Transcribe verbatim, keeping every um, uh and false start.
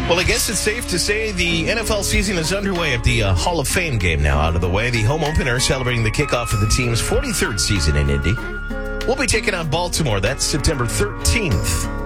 Well, I guess it's safe to say the N F L season is underway at the uh, Hall of Fame game now out of the way. The home opener celebrating the kickoff of the team's forty-third season in Indy. We'll be taking on Baltimore. That's September thirteenth.